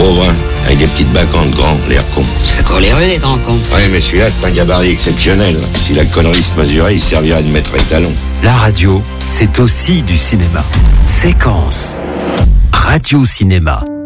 Beau, hein, avec des petites bacantes grands, l'air con. C'est coléreux, les grands cons. Ouais, mais celui-là, c'est un gabarit exceptionnel. Si la connerie se mesurait, il servirait de maître étalon. La radio, c'est aussi du cinéma. Séquence. Radio Cinéma.